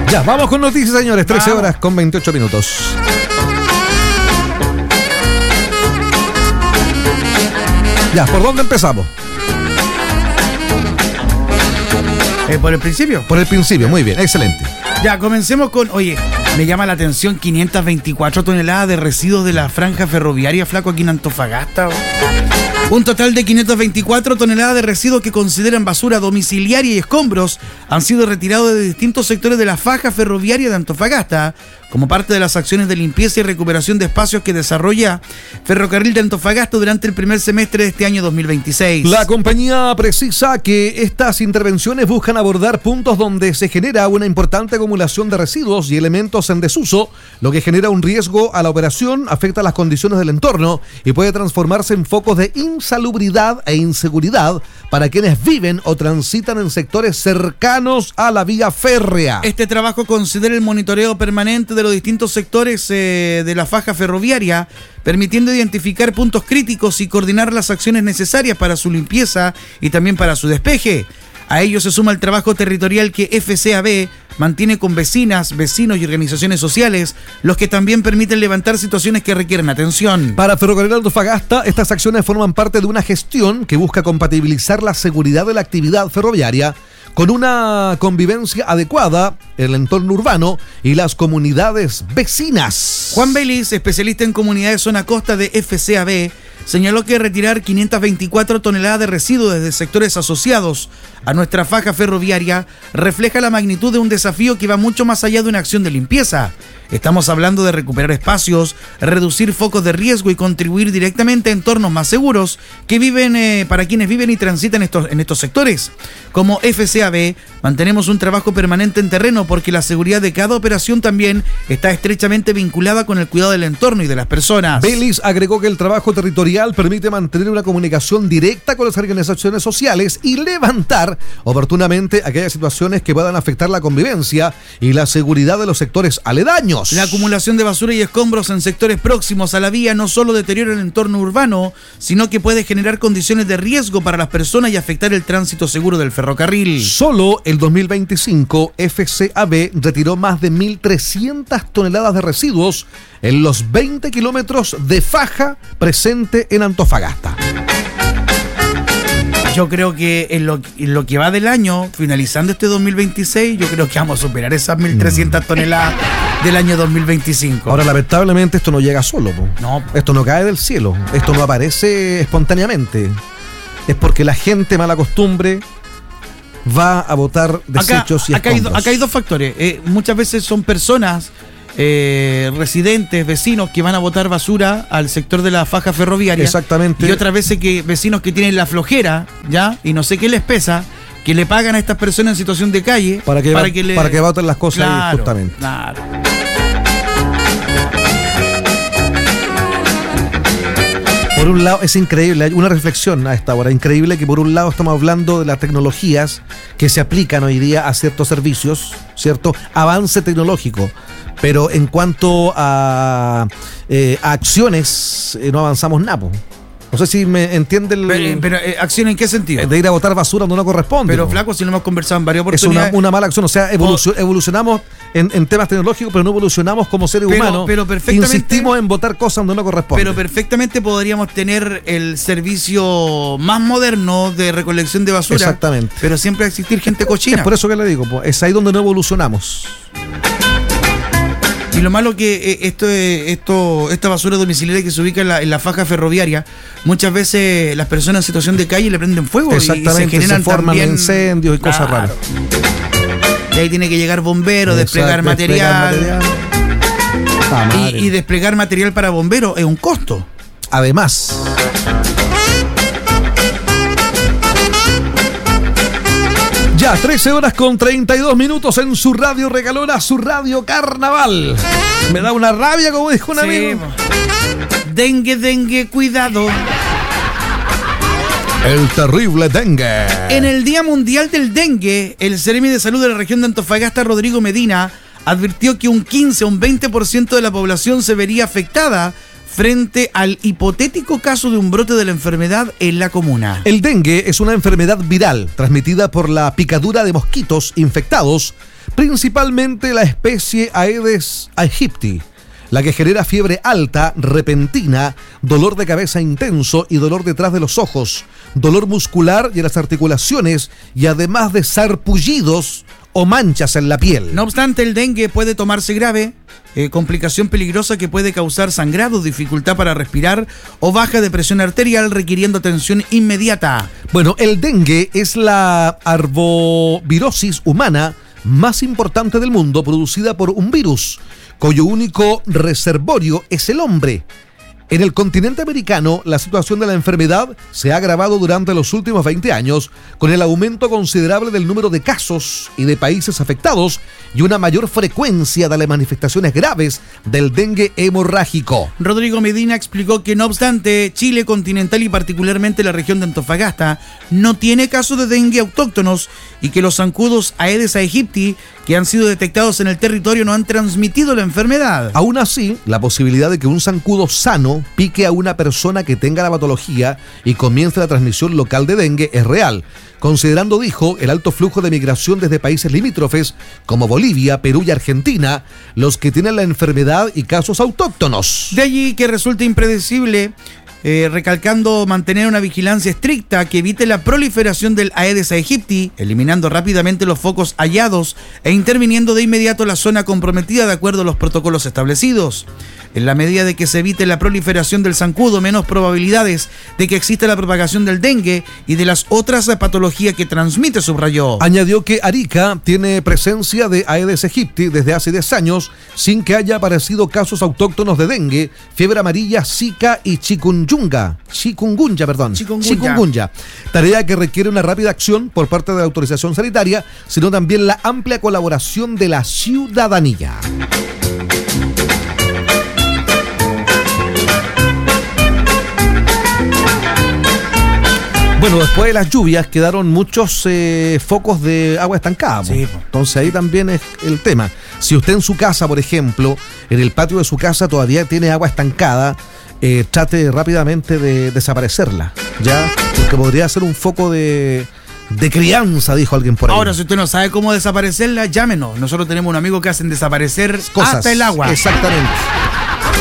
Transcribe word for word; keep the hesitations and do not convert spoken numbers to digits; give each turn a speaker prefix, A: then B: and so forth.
A: Ya, vamos con noticias, señores. trece horas con veintiocho minutos. Ya, ¿por dónde empezamos?
B: Eh, ¿Por el principio?
A: Por el principio, muy bien, excelente.
B: Ya, comencemos con... Oye, me llama la atención quinientas veinticuatro toneladas de residuos de la franja ferroviaria, flaco, aquí en Antofagasta. Un total de quinientas veinticuatro toneladas de residuos que consideran basura domiciliaria y escombros han sido retirados de distintos sectores de la faja ferroviaria de Antofagasta como parte de las acciones de limpieza y recuperación de espacios que desarrolla Ferrocarril de Antofagasta durante el primer semestre de este año dos mil veintiséis.
A: La compañía precisa que estas intervenciones buscan abordar puntos donde se genera una importante acumulación de residuos y elementos en desuso, lo que genera un riesgo a la operación, afecta las condiciones del entorno y puede transformarse en focos de insalubridad e inseguridad para quienes viven o transitan en sectores cercanos a la vía férrea.
B: Este trabajo considera el monitoreo permanente de los distintos sectores eh, de la faja ferroviaria, permitiendo identificar puntos críticos y coordinar las acciones necesarias para su limpieza y también para su despeje. A ello se suma el trabajo territorial que F C A B mantiene con vecinas, vecinos y organizaciones sociales, los que también permiten levantar situaciones que requieren atención.
A: Para Ferrocarril de Antofagasta, estas acciones forman parte de una gestión que busca compatibilizar la seguridad de la actividad ferroviaria con una convivencia adecuada en el entorno urbano y las comunidades vecinas.
B: Juan Belis, especialista en comunidades zona costa de F C A B, señaló que retirar quinientas veinticuatro toneladas de residuos desde sectores asociados a nuestra faja ferroviaria refleja la magnitud de un desafío que va mucho más allá de una acción de limpieza. Estamos hablando de recuperar espacios, reducir focos de riesgo y contribuir directamente a entornos más seguros que viven eh, para quienes viven y transitan estos, en estos sectores. Como F C A B, mantenemos un trabajo permanente en terreno porque la seguridad de cada operación también está estrechamente vinculada con el cuidado del entorno y de las personas.
A: Belis agregó que el trabajo territorial permite mantener una comunicación directa con las organizaciones sociales y levantar oportunamente aquellas situaciones que puedan afectar la convivencia y la seguridad de los sectores aledaños.
B: La acumulación de basura y escombros en sectores próximos a la vía no solo deteriora el entorno urbano, sino que puede generar condiciones de riesgo para las personas y afectar el tránsito seguro del ferrocarril.
A: Solo el dos mil veinticinco, F C A B retiró más de mil trescientas toneladas de residuos en los veinte kilómetros de faja presente en Antofagasta.
B: Yo creo que en lo, en lo que va del año, finalizando este dos mil veintiséis, yo creo que vamos a superar esas mil trescientas toneladas del año dos mil veinticinco.
A: Ahora, lamentablemente, esto no llega solo, po.
B: No.
A: Esto no cae del cielo. Esto no aparece espontáneamente. Es porque la gente, mala costumbre, va a botar desechos
B: acá,
A: y
B: acá hay,
A: escombros.
B: acá hay dos factores. Eh, muchas veces son personas, eh, residentes, vecinos que van a botar basura al sector de la faja ferroviaria.
A: Exactamente.
B: Y otras veces que vecinos que tienen la flojera, ¿ya? Y no sé qué les pesa, que le pagan a estas personas en situación de calle
A: Para que,
B: para
A: va,
B: que le...
A: para que boten las cosas
B: Claro,
A: ahí, justamente.
B: Claro.
A: Por un lado, es increíble, hay una reflexión a esta hora, increíble que por un lado estamos hablando de las tecnologías que se aplican hoy día a ciertos servicios, ¿cierto? Avance tecnológico, pero en cuanto a, eh, a acciones, eh, no avanzamos nada, po. No sé si me entiende el...
B: Pero, pero eh, ¿acción en qué sentido?
A: De ir a botar basura donde no corresponde.
B: Pero
A: po.
B: flaco, si lo hemos conversado en varias
A: Es
B: oportunidades.
A: una, una mala acción, o sea, evolucion, oh. evolucionamos en, en temas tecnológicos, pero no evolucionamos como seres
B: pero,
A: humanos.
B: Pero perfectamente,
A: insistimos en botar cosas donde no corresponde.
B: Pero perfectamente podríamos tener el servicio más moderno de recolección de basura.
A: Exactamente.
B: Pero siempre va a existir gente cochina.
A: Es por eso que le digo, po, es ahí donde no evolucionamos.
B: Y lo malo que eh, esto, esto, esta basura domiciliaria que se ubica en la, en la faja ferroviaria, muchas veces las personas en situación de calle le prenden fuego.
A: Exactamente,
B: y se generan
A: se forman
B: también
A: incendios y cosas
B: claro.
A: raras.
B: Y ahí tiene que llegar bomberos,
A: Exacto,
B: desplegar material.
A: Desplegar material.
B: Y, y desplegar material para bomberos es un costo.
A: Además. Ya, trece horas con treinta y dos minutos en su radio regalona, su radio carnaval. Me da una rabia, como dijo un
B: Sí,
A: amigo.
B: dengue, dengue, cuidado.
A: El terrible dengue.
B: En el Día Mundial del Dengue, el Seremi de Salud de la región de Antofagasta, Rodrigo Medina, advirtió que un quince o un veinte por ciento de la población se vería afectada frente al hipotético caso de un brote de la enfermedad en la comuna.
A: El dengue es una enfermedad viral transmitida por la picadura de mosquitos infectados, principalmente la especie Aedes aegypti, la que genera fiebre alta, repentina, dolor de cabeza intenso y dolor detrás de los ojos, dolor muscular y en las articulaciones y además de sarpullidos o manchas en la piel.
B: No obstante, el dengue puede tomarse grave, eh, complicación peligrosa que puede causar sangrado, dificultad para respirar o baja de presión arterial requiriendo atención inmediata.
A: Bueno, el dengue es la arbovirosis humana más importante del mundo, producida por un virus cuyo único reservorio es el hombre. En el continente americano, la situación de la enfermedad se ha agravado durante los últimos veinte años con el aumento considerable del número de casos y de países afectados y una mayor frecuencia de las manifestaciones graves del dengue hemorrágico.
B: Rodrigo Medina explicó que, no obstante, Chile continental y particularmente la región de Antofagasta no tiene casos de dengue autóctonos y que los zancudos Aedes aegypti que han sido detectados en el territorio no han transmitido la enfermedad.
A: Aún así, la posibilidad de que un zancudo sano pique a una persona que tenga la patología y comience la transmisión local de dengue es real, considerando, dijo, el alto flujo de migración desde países limítrofes como Bolivia, Perú y Argentina, los que tienen la enfermedad y casos autóctonos.
B: De allí que resulta impredecible, eh, recalcando mantener una vigilancia estricta que evite la proliferación del Aedes aegypti, eliminando rápidamente los focos hallados e interviniendo de inmediato la zona comprometida de acuerdo a los protocolos establecidos. En la medida de que se evite la proliferación del zancudo, menos probabilidades de que exista la propagación del dengue y de las otras patologías que transmite, subrayó.
A: Añadió que Arica tiene presencia de Aedes aegypti desde hace diez años, sin que haya aparecido casos autóctonos de dengue, fiebre amarilla, zika y chikungunya. Chikungunya, perdón.
B: Chikungunya.
A: Chikungunya. Tarea que requiere una rápida acción por parte de la autorización sanitaria, sino también la amplia colaboración de la ciudadanía. Bueno, después de las lluvias quedaron muchos eh, focos de agua estancada.
B: Sí,
A: entonces ahí también es el tema. Si usted en su casa, por ejemplo, en el patio de su casa todavía tiene agua estancada, eh, trate rápidamente de desaparecerla, ¿ya? Porque podría ser un foco de, de crianza, dijo alguien por ahí.
B: Ahora, si usted no sabe cómo desaparecerla, llámenos. Nosotros tenemos un amigo que hacen desaparecer
A: cosas,
B: hasta el agua.
A: Exactamente.